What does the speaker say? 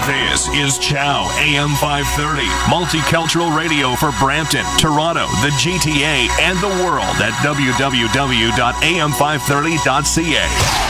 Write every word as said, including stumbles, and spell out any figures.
This is Chow A M five thirty, multicultural radio for Brampton, Toronto, the G T A, and the world at w w w dot a m five thirty dot c a.